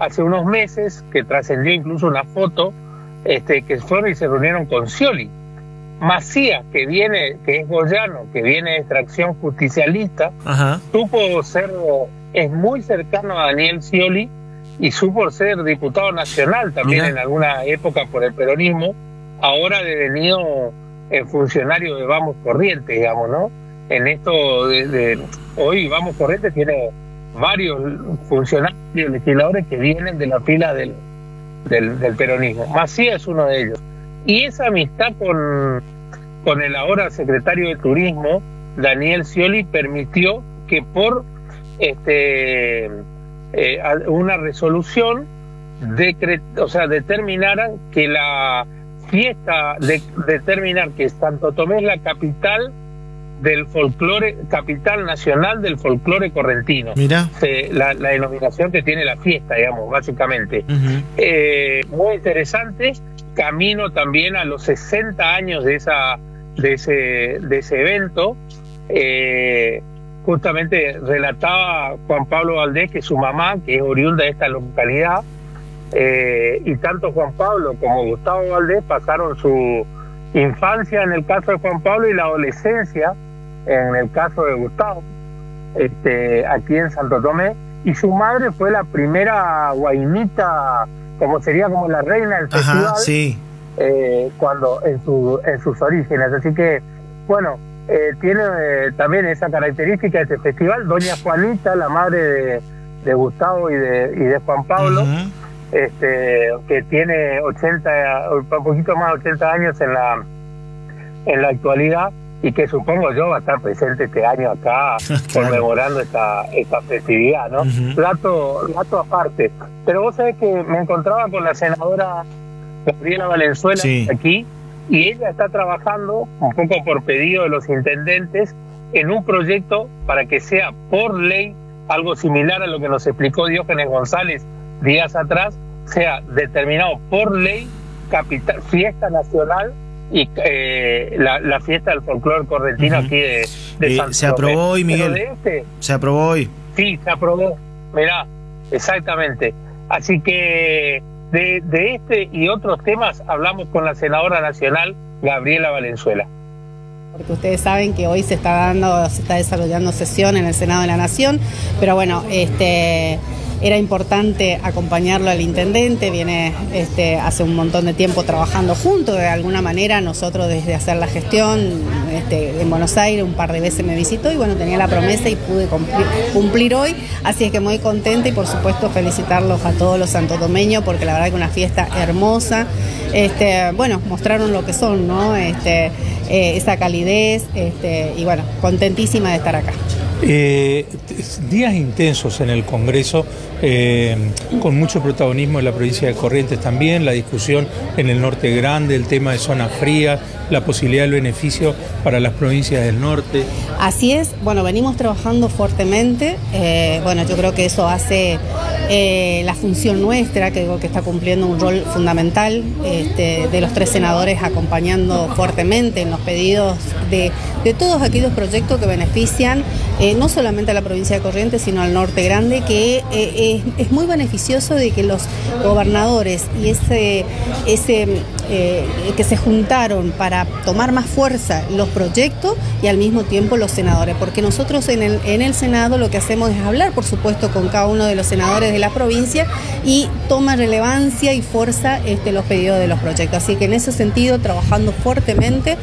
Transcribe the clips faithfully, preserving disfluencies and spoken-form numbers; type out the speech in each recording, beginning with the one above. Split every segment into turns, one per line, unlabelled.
hace unos meses, que trascendió incluso una foto, este, que fueron y se reunieron con Scioli. Macías, que viene, que es goyano, que viene de extracción justicialista, Ajá. supo ser, es muy cercano a Daniel Scioli y supo ser diputado nacional también Mira. en alguna época por el peronismo, ahora devenido eh, funcionario de Vamos Corrientes, digamos, ¿no? En esto de, de hoy Vamos Corrientes tiene varios funcionarios legisladores que vienen de la fila del, del, del peronismo. Macías es uno de ellos. Y esa amistad con, con el ahora secretario de Turismo, Daniel Scioli, permitió que por este eh, una resolución decret, o sea, determinaran que la fiesta, de, determinar que Santo Tomé es la capital del folclore, capital nacional del folclore correntino. Mira. Se, la, la denominación que tiene la fiesta, digamos, básicamente. Uh-huh. Eh, muy interesante. Camino también a los sesenta años de esa de ese de ese evento. Eh, justamente relataba Juan Pablo Valdés que su mamá, que es oriunda de esta localidad, eh, y tanto Juan Pablo como Gustavo Valdés pasaron su infancia en el caso de Juan Pablo y la adolescencia en el caso de Gustavo, este, aquí en Santo Tomé, y su madre fue la primera guainita, como sería como la reina del festival. Ajá, sí. eh, cuando en su en sus orígenes, así que bueno, eh, tiene eh, también esa característica de este festival. Doña Juanita, la madre de, de Gustavo y de, y de Juan Pablo, uh-huh. este, que tiene ochenta, un poquito más de ochenta años en la en la actualidad, y que supongo yo va a estar presente este año acá claro. conmemorando esta, esta festividad, ¿no? Uh-huh. Dato, dato aparte. Pero vos sabés que me encontraba con la senadora Gabriela Valenzuela sí. aquí, y ella está trabajando, un poco por pedido de los intendentes, en un proyecto para que sea por ley, algo similar a lo que nos explicó Diógenes González días atrás, sea determinado por ley, capital, fiesta nacional, y eh, la, la fiesta del folclore correntino uh-huh. aquí de, de
eh,
San
Se aprobó hoy, Miguel.
De este,
se aprobó hoy.
Sí, se aprobó. Mirá, exactamente. Así que de, de este y otros temas hablamos con la senadora nacional Gabriela Valenzuela.
Porque ustedes saben que hoy se está dando, se está desarrollando sesión en el Senado de la Nación, pero bueno, este... era importante acompañarlo al intendente, viene este, hace un montón de tiempo trabajando juntos, de alguna manera nosotros desde hacer la gestión este, en Buenos Aires un par de veces me visitó y bueno, tenía la promesa y pude cumplir, cumplir hoy, así es que muy contenta y por supuesto felicitarlos a todos los santotomeños porque la verdad que una fiesta hermosa, este, bueno, mostraron lo que son, ¿no? Este, eh, esa calidez este, y bueno, contentísima de estar acá.
Eh, días intensos en el Congreso, eh, con mucho protagonismo en la provincia de Corrientes también, la discusión en el norte grande, el tema de zonas frías, la posibilidad del beneficio para las provincias del norte.
Así es, bueno, venimos trabajando fuertemente, eh, bueno, yo creo que eso hace eh, la función nuestra, que, que está cumpliendo un rol fundamental, este, de los tres senadores acompañando fuertemente en los pedidos de, de todos aquellos proyectos que benefician eh, no solamente a la provincia de Corrientes, sino al norte grande, que eh, es, es muy beneficioso de que los gobernadores y ese, ese eh, que se juntaron para tomar más fuerza los proyectos y al mismo tiempo los senadores, porque nosotros en el, en el Senado lo que hacemos es hablar, por supuesto, con cada uno de los senadores de la provincia y toma relevancia y fuerza este, los pedidos de los proyectos. Así que en ese sentido, trabajando fuertemente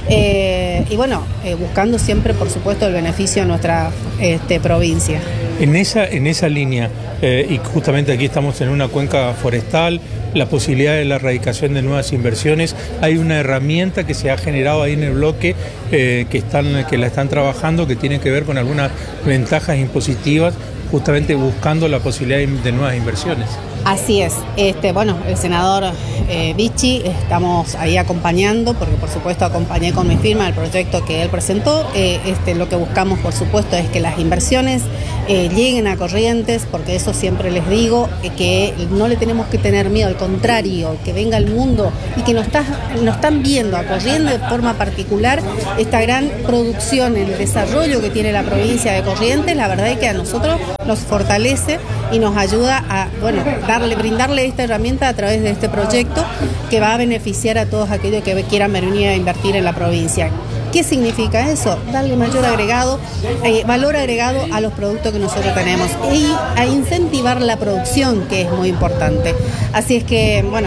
eh, y bueno, eh, buscando siempre, por supuesto, el beneficio a nuestra este, provincia.
En esa, en esa línea, eh, y justamente aquí estamos en una cuenca forestal, la posibilidad de la erradicación de nuevas inversiones, hay una herramienta que se ha generado ahí en el bloque eh, que, están, que la están trabajando, que tiene que ver con algunas ventajas impositivas, justamente buscando la posibilidad de nuevas inversiones.
Así es, este, bueno, el senador eh, Vichy, estamos ahí acompañando, porque por supuesto acompañé con mi firma el proyecto que él presentó. Eh, este, lo que buscamos, por supuesto, es que las inversiones eh, lleguen a Corrientes, porque eso siempre les digo, eh, que no le tenemos que tener miedo, al contrario, que venga el mundo y que nos, está, nos están viendo a Corrientes de forma particular esta gran producción, el desarrollo que tiene la provincia de Corrientes. La verdad es que a nosotros nos fortalece y nos ayuda a, bueno, darle, brindarle esta herramienta a través de este proyecto que va a beneficiar a todos aquellos que quieran venir a invertir en la provincia. ¿Qué significa eso? Darle mayor agregado, eh, valor agregado a los productos que nosotros tenemos y a incentivar la producción, que es muy importante. Así es que, bueno,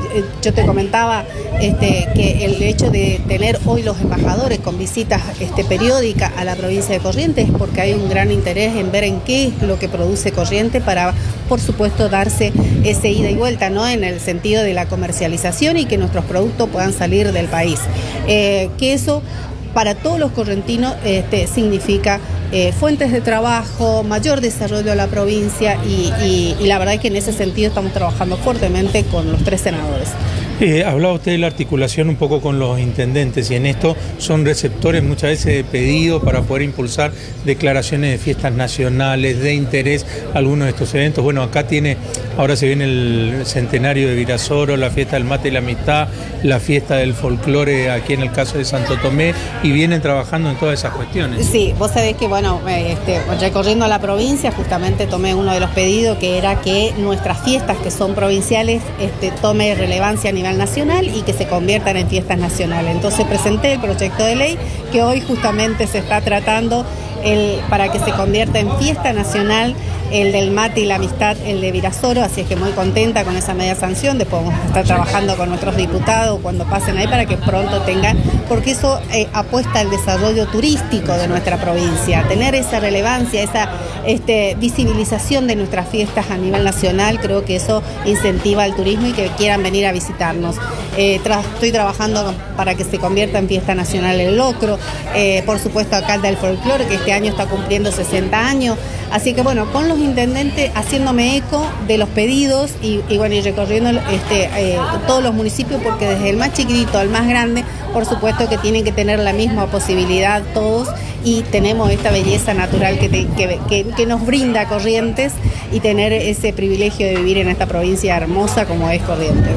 yo te comentaba este, que el hecho de tener hoy los embajadores con visitas este, periódicas a la provincia de Corrientes es porque hay un gran interés en ver en qué es lo que produce Corrientes para, por supuesto, darse ese ida y vuelta, ¿no? En el sentido de la comercialización y que nuestros productos puedan salir del país. Eh, que eso para todos los correntinos este, significa eh, fuentes de trabajo, mayor desarrollo de la provincia y, y, y la verdad es que en ese sentido estamos trabajando fuertemente con los tres senadores.
Eh, hablaba usted de la articulación un poco con los intendentes y en esto son receptores muchas veces de pedido para poder impulsar declaraciones de fiestas nacionales, de interés, algunos de estos eventos. Bueno, acá tiene, ahora se viene el centenario de Virasoro, la fiesta del mate y la amistad, la fiesta del folclore aquí en el caso de Santo Tomé y vienen trabajando en todas esas cuestiones.
Sí, vos sabés que bueno, este, recorriendo la provincia justamente tomé uno de los pedidos que era que nuestras fiestas que son provinciales este, tome relevancia a nivel nacional y que se conviertan en fiestas nacionales. Entonces presenté el proyecto de ley que hoy justamente se está tratando el, para que se convierta en fiesta nacional el del mate y la amistad, el de Virasoro, así es que muy contenta con esa media sanción. Después vamos a estar trabajando con nuestros diputados cuando pasen ahí para que pronto tengan, porque eso eh, apuesta al desarrollo turístico de nuestra provincia, tener esa relevancia, esa este, visibilización de nuestras fiestas a nivel nacional, creo que eso incentiva el turismo y que quieran venir a visitarnos. Eh, tra- estoy trabajando para que se convierta en fiesta nacional el locro, eh, por supuesto acá el del folclore, que este año está cumpliendo sesenta años, así que bueno, con los intendentes haciéndome eco de los pedidos y, y bueno, y recorriendo este, eh, todos los municipios, porque desde el más chiquitito al más grande, por supuesto que tienen que tener la misma posibilidad todos y tenemos esta belleza natural que, te, que, que, que nos brinda Corrientes y tener ese privilegio de vivir en esta provincia hermosa como es Corrientes.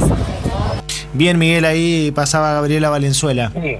Bien, Miguel, ahí pasaba Gabriela Valenzuela.
Sí.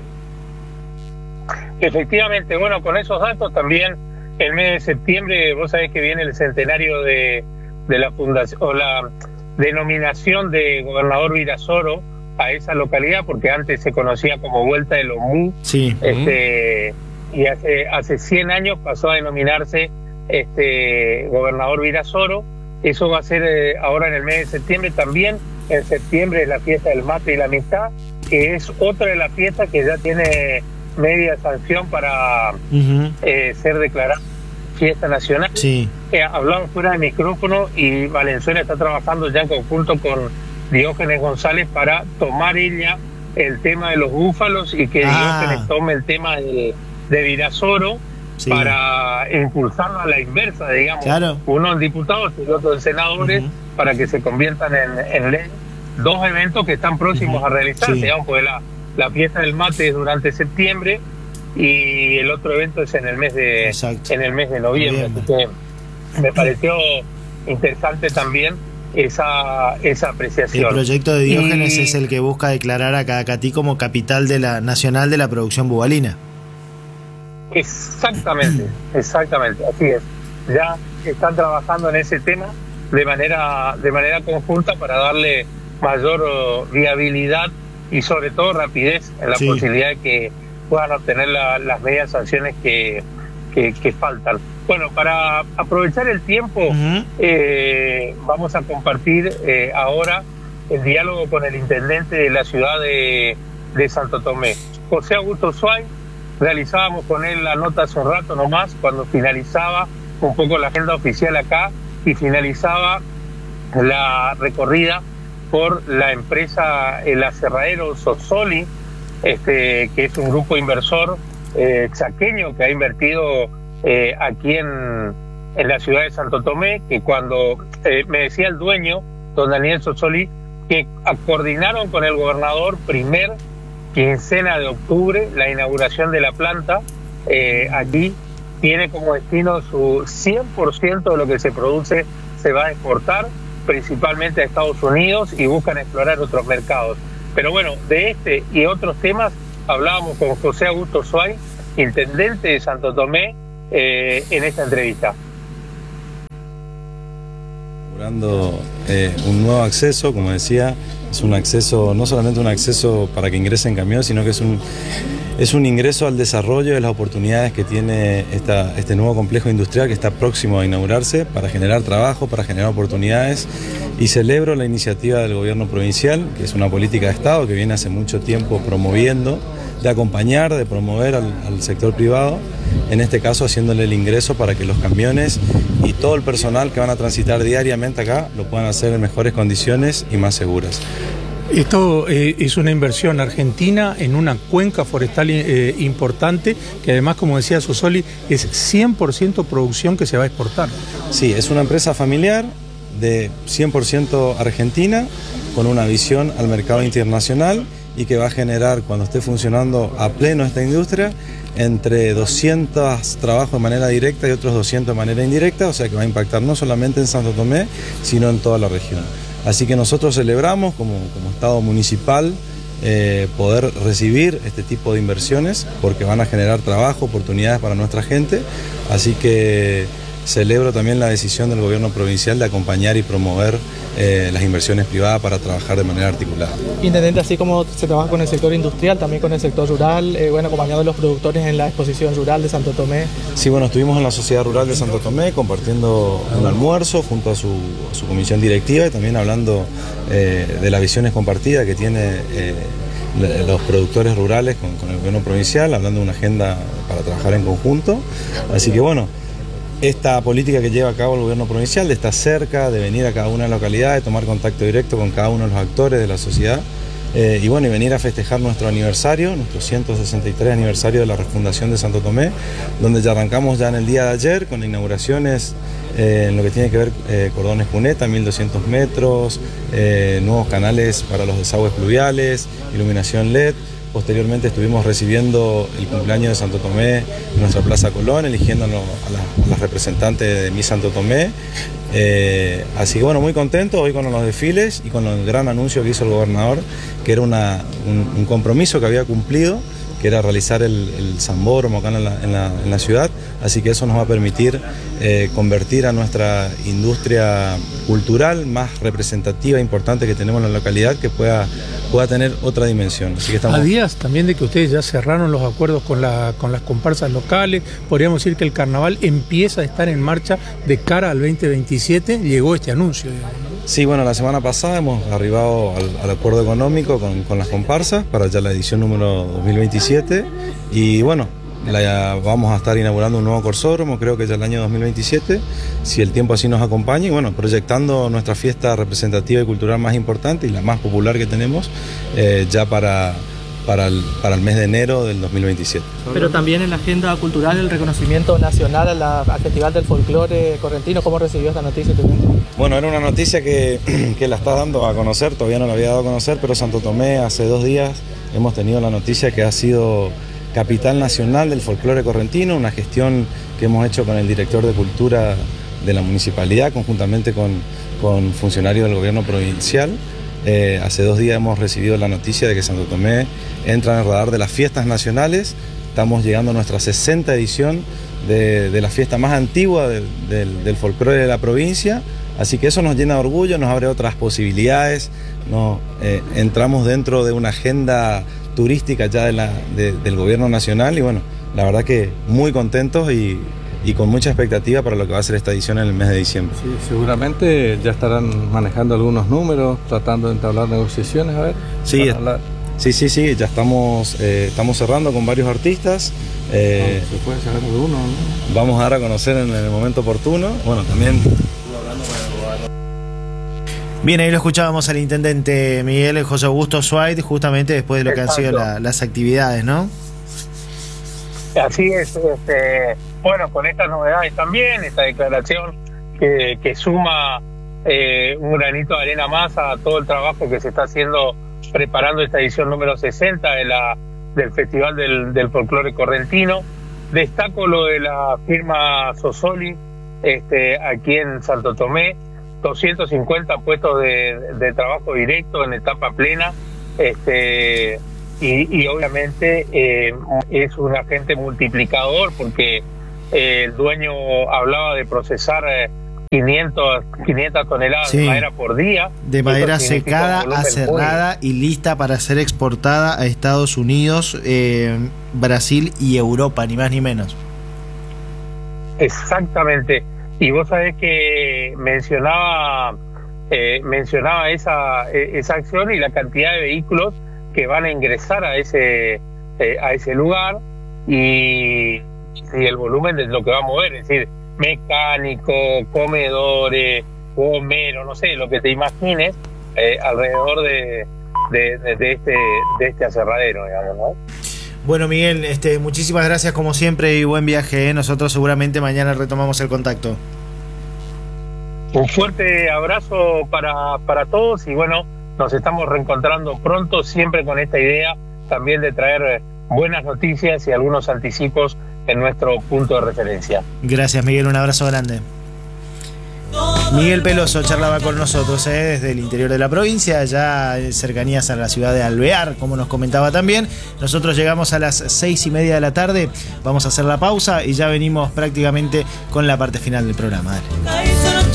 Efectivamente, bueno, con esos datos también el mes de septiembre, vos sabés que viene el centenario de, de la fundación o la denominación de gobernador Virasoro a esa localidad, porque antes se conocía como Vuelta de Lomú.
Sí.
Este, uh-huh. Y hace, hace cien años pasó a denominarse este gobernador Virasoro. Eso va a ser eh, ahora en el mes de septiembre. También en septiembre es la fiesta del mate y la amistad, que es otra de las fiestas que ya tiene media sanción para uh-huh. eh, ser declarada fiesta nacional.
Sí.
Eh, hablamos fuera de micrófono y Valenzuela está trabajando ya en conjunto con Diógenes González para tomar ella el tema de los búfalos y que ah. Diógenes tome el tema de, de Virasoro, sí, para impulsarlo a la inversa, digamos.
Claro.
Uno en diputados y otro en senadores, uh-huh, para que se conviertan en, en ley. Dos eventos que están próximos uh-huh. a realizarse, sí, digamos, porque la La fiesta del mate es durante septiembre y el otro evento es en el mes de Exacto. en el mes de noviembre. Así que me pareció interesante también esa esa apreciación.
El proyecto de Diógenes
y...
es el que busca declarar a Cadacatí como capital de la nacional de la producción bubalina.
Exactamente, exactamente, así es. Ya están trabajando en ese tema de manera de manera conjunta para darle mayor viabilidad y sobre todo rapidez en la sí. posibilidad de que puedan obtener la, las medias sanciones que, que, que faltan. Bueno, para aprovechar el tiempo, uh-huh. eh, vamos a compartir eh, ahora el diálogo con el intendente de la ciudad de, de Santo Tomé, José Augusto Suárez. Realizábamos con él la nota hace un rato nomás, cuando finalizaba un poco la agenda oficial acá y finalizaba la recorrida por la empresa El Aserradero Sosoli, este, que es un grupo inversor eh, chaqueño que ha invertido eh, aquí en, en la ciudad de Santo Tomé, que cuando eh, me decía el dueño, don Daniel Sosoli, que coordinaron con el gobernador primer quincena de octubre la inauguración de la planta. Eh, aquí tiene como destino su cien por ciento de lo que se produce se va a exportar, principalmente a Estados Unidos, y buscan explorar otros mercados. Pero bueno, de este y otros temas hablábamos con José Augusto Suárez, intendente de Santo Tomé, eh, en esta entrevista.
inaugurando eh, un nuevo acceso, como decía, es un acceso, no solamente un acceso para que ingresen camiones, sino que es un, es un ingreso al desarrollo de las oportunidades que tiene esta, este nuevo complejo industrial que está próximo a inaugurarse para generar trabajo, para generar oportunidades. Y celebro la iniciativa del gobierno provincial, que es una política de Estado que viene hace mucho tiempo promoviendo, de acompañar, de promover al, al sector privado, en este caso haciéndole el ingreso para que los camiones y todo el personal que van a transitar diariamente acá lo puedan hacer en mejores condiciones y más seguras.
Esto eh, es una inversión argentina en una cuenca forestal eh, importante, que además, como decía Sosoli, es cien por ciento producción que se va a exportar.
Sí, es una empresa familiar de cien por ciento argentina, con una visión al mercado internacional y que va a generar, cuando esté funcionando a pleno esta industria, entre doscientos trabajos de manera directa y otros doscientos de manera indirecta, o sea que va a impactar no solamente en Santo Tomé, sino en toda la región. Así que nosotros celebramos como, como Estado municipal eh, poder recibir este tipo de inversiones porque van a generar trabajo, oportunidades para nuestra gente, así que celebro también la decisión del gobierno provincial de acompañar y promover eh, las inversiones privadas para trabajar de manera articulada.
Intendente, así como se trabaja con el sector industrial, también con el sector rural, eh, bueno, acompañando a los productores en la exposición rural de Santo Tomé.
Sí, bueno, estuvimos en la Sociedad Rural de Santo Tomé compartiendo un almuerzo junto a su, a su comisión directiva y también hablando eh, de las visiones compartidas que tiene eh, los productores rurales con, con el gobierno provincial, hablando de una agenda para trabajar en conjunto. Así que bueno, esta política que lleva a cabo el gobierno provincial de estar cerca, de venir a cada una de las localidades, de tomar contacto directo con cada uno de los actores de la sociedad eh, y bueno, y venir a festejar nuestro aniversario, nuestro ciento sesenta y tres aniversario de la refundación de Santo Tomé, donde ya arrancamos ya en el día de ayer con inauguraciones eh, en lo que tiene que ver eh, cordones cuneta, mil doscientos metros, eh, nuevos canales para los desagües pluviales, iluminación L E D. Posteriormente estuvimos recibiendo el cumpleaños de Santo Tomé en nuestra Plaza Colón, eligiéndonos a, la, a las representantes de Mi Santo Tomé. Eh, así que bueno, muy contento hoy con los desfiles y con el gran anuncio que hizo el gobernador, que era una, un, un compromiso que había cumplido, que era realizar el, el Sambódromo acá en la, en, la, en la ciudad. Así que eso nos va a permitir eh, convertir a nuestra industria cultural más representativa e importante que tenemos en la localidad, que pueda, pueda tener otra dimensión. Así que estamos...
A días también de que ustedes ya cerraron los acuerdos con, la, con las comparsas locales, podríamos decir que el carnaval empieza a estar en marcha de cara al veinte veintisiete, llegó este anuncio, digamos, ¿no?
Sí, bueno, la semana pasada hemos arribado al, al acuerdo económico con, con las comparsas para ya la edición número dos mil veintisiete y bueno, la, vamos a estar inaugurando un nuevo corsódromo, creo que ya el año dos mil veintisiete, si el tiempo así nos acompaña, y bueno, proyectando nuestra fiesta representativa y cultural más importante y la más popular que tenemos eh, ya para, para, el, para el mes de enero del dos mil veintisiete.
Pero también en la agenda cultural el reconocimiento nacional a la, al Festival del Folclore Correntino. ¿Cómo recibió esta noticia?
Bueno, era una noticia que, que la está dando a conocer, todavía no la había dado a conocer, pero Santo Tomé hace dos días hemos tenido la noticia que ha sido capital nacional del folclore correntino, una gestión que hemos hecho con el director de cultura de la municipalidad, conjuntamente con, con funcionarios del gobierno provincial. Eh, hace dos días hemos recibido la noticia de que Santo Tomé entra en el radar de las fiestas nacionales. Estamos llegando a nuestra sesenta edición de, de la fiesta más antigua del, del, del folclore de la provincia. Así que eso nos llena de orgullo, nos abre otras posibilidades, nos, eh, entramos dentro de una agenda turística ya de la, de, del gobierno nacional y bueno, la verdad que muy contentos y, y con mucha expectativa para lo que va a ser esta edición en el mes de diciembre.
Sí, seguramente ya estarán manejando algunos números, tratando de entablar negociaciones, a ver.
Sí, sí, sí, sí, ya estamos, eh, estamos cerrando con varios artistas. Eh,
no, se puede cerrar de uno, ¿no?
Vamos a dar a conocer en el momento oportuno. Bueno, también...
Bien, ahí lo escuchábamos al intendente Miguel José Augusto Suárez, justamente después de lo que Exacto. han sido la, las actividades, ¿no?
Así es, este, bueno, con estas novedades también, esta declaración que, que suma eh, un granito de arena más a todo el trabajo que se está haciendo preparando esta edición número sesenta de la, del Festival del, del Folclore Correntino. Destaco lo de la firma Sosoli este, aquí en Santo Tomé, doscientos cincuenta puestos de, de trabajo directo en etapa plena, este, y, y obviamente eh, es un agente multiplicador porque eh, el dueño hablaba de procesar eh, quinientas toneladas sí. de madera por día.
De madera secada, aserrada y lista para ser exportada a Estados Unidos, eh, Brasil y Europa, ni más ni menos.
Exactamente. Y vos sabés que mencionaba eh, mencionaba esa esa acción y la cantidad de vehículos que van a ingresar a ese eh, a ese lugar y, y el volumen de lo que va a mover, es decir, mecánico, comedores, gomeros, no sé, lo que te imagines eh, alrededor de, de, de, de este de este aserradero, digamos, ¿no?
Bueno, Miguel, este, muchísimas gracias como siempre y buen viaje, ¿eh? Nosotros seguramente mañana retomamos el contacto.
Un fuerte abrazo para, para todos y bueno, nos estamos reencontrando pronto, siempre con esta idea también de traer buenas noticias y algunos anticipos en nuestro punto de referencia.
Gracias, Miguel, un abrazo grande. Miguel Peloso charlaba con nosotros, ¿eh? desde el interior de la provincia, ya en cercanías a la ciudad de Alvear, como nos comentaba también. Nosotros llegamos a las seis y media de la tarde, vamos a hacer la pausa y ya venimos prácticamente con la parte final del programa. Dale.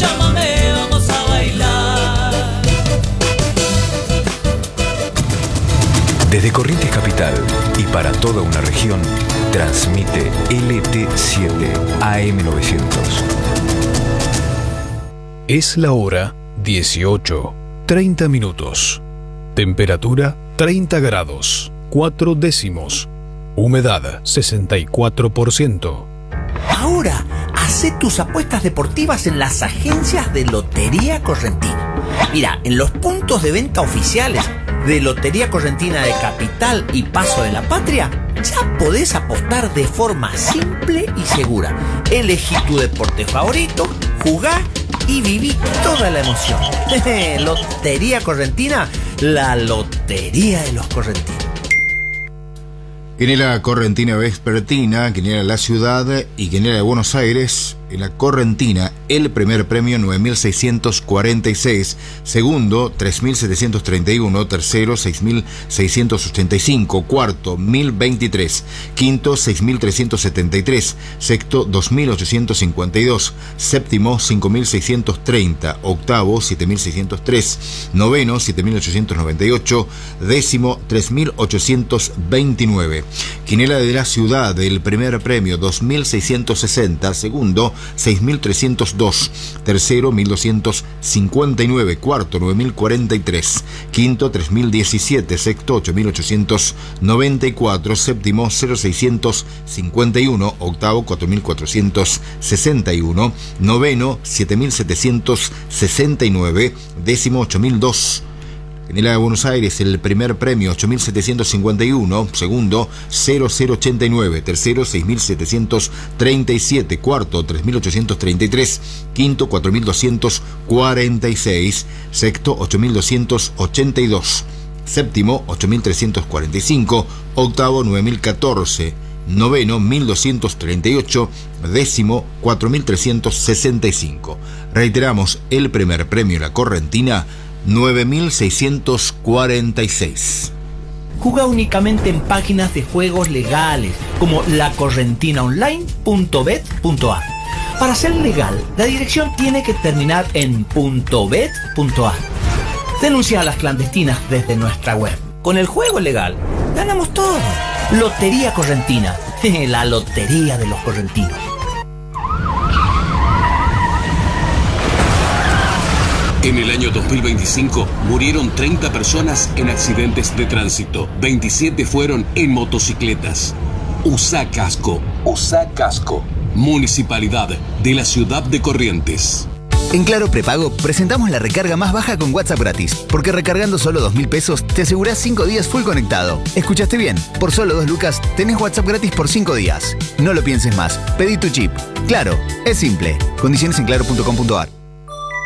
Desde Corrientes Capital y para toda una región, transmite L T siete A M novecientos.
Es la hora dieciocho, treinta minutos. Temperatura treinta grados, cuatro décimos. Humedad sesenta y cuatro por ciento.
Ahora, hacé tus apuestas deportivas en las agencias de Lotería Correntina. Mira, en los puntos de venta oficiales de Lotería Correntina de Capital y Paso de la Patria, ya podés apostar de forma simple y segura. Elegí tu deporte favorito, jugá y viví toda la emoción. Lotería Correntina, la lotería de los correntinos.
Quinela Correntina Vespertina, Quinela La Ciudad y Quinela de Buenos Aires. En la Correntina, el primer premio nueve mil seiscientos cuarenta y seis, segundo tres mil setecientos treinta y uno, tercero seis mil seiscientos ochenta y cinco, cuarto mil veintitrés, quinto seis mil trescientos setenta y tres, sexto dos mil ochocientos cincuenta y dos, séptimo cinco mil seiscientos treinta, octavo siete mil seiscientos tres, noveno siete mil ochocientos noventa y ocho, décimo tres mil ochocientos veintinueve. Quinela de la Ciudad, el primer premio dos mil seiscientos sesenta, segundo seis mil trescientos dos, tercero mil doscientos cincuenta y nueve, cuarto nueve mil cuarenta y tres, quinto tres mil diecisiete, sexto ocho mil ochocientos noventa y cuatro, séptimo cero mil seiscientos cincuenta y uno, octavo cuatro mil cuatrocientos sesenta y uno, noveno siete mil setecientos sesenta y nueve, décimo ocho mil dos. Quinela de Buenos Aires, el primer premio ocho mil setecientos cincuenta y uno, segundo cero mil ochenta y nueve, tercero seis mil setecientos treinta y siete, cuarto tres mil ochocientos treinta y tres, quinto cuatro mil doscientos cuarenta y seis, sexto ocho mil doscientos ochenta y dos, séptimo ocho mil trescientos cuarenta y cinco, octavo nueve mil catorce, noveno mil doscientos treinta y ocho, décimo cuatro mil trescientos sesenta y cinco. Reiteramos, el primer premio La Correntina nueve mil seiscientos cuarenta y seis.
Juega únicamente en páginas de juegos legales como la correntina online punto bet punto a. Para ser legal, la dirección tiene que terminar en .bet punto a. Denuncia a las clandestinas desde nuestra web. Con el juego legal, ganamos todo. Lotería Correntina, la lotería de los correntinos.
En el año dos mil veinticinco murieron treinta personas en accidentes de tránsito. veintisiete fueron en motocicletas. Usá casco. Usá casco. Municipalidad de la Ciudad de Corrientes.
En Claro Prepago presentamos la recarga más baja con WhatsApp gratis, porque recargando solo dos mil pesos te asegurás cinco días full conectado. ¿Escuchaste bien? Por solo dos lucas tenés WhatsApp gratis por cinco días. No lo pienses más. Pedí tu chip. Claro, es simple. Condiciones en claro punto com punto a r.